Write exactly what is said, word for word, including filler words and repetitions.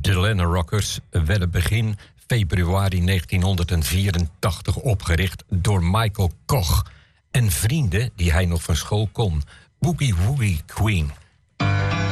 De Lena Rockers werden begin februari negentienhonderdvierentachtig opgericht door Michael Koch en vrienden die hij nog van school kon. Boogie Woogie Queen.